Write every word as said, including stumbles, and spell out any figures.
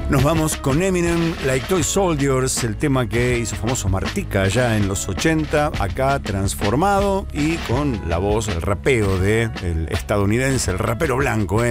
Nos vamos con Eminem, Like Toy Soldiers, el tema que hizo famoso Martica allá en los ochenta, acá transformado y con la voz, el rapeo del estadounidense, el rapero blanco, ¿eh?